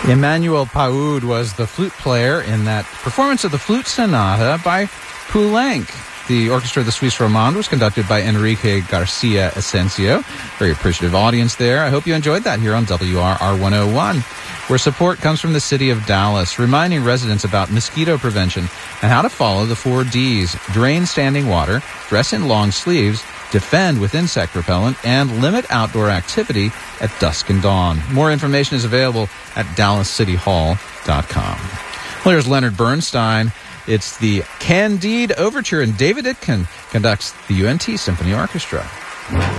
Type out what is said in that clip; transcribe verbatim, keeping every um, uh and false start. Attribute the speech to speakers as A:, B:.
A: Emmanuel Paoud was the flute player in that performance of the Flute Sonata by Poulenc. The Orchestra of the Suisse Romande was conducted by Enrique Garcia Asensio. Very appreciative audience there. I hope you enjoyed that here on W R R one oh one, where support comes from the city of Dallas, reminding residents about mosquito prevention and how to follow the four Ds: drain standing water, dress in long sleeves, defend with insect repellent, and limit outdoor activity at dusk and dawn. More information is available at dallas city hall dot com. Well, here's Leonard Bernstein. It's the Candide Overture, and David Itkin conducts the U N T Symphony Orchestra.